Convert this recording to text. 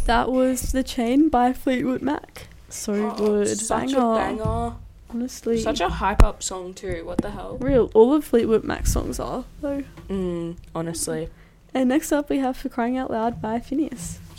That was The Chain by Fleetwood Mac. So good. Such a banger. Honestly. Such a hype up song too. What the hell? Real. All of Fleetwood Mac songs are, though. Honestly. And next up we have For Crying Out Loud by Phineas.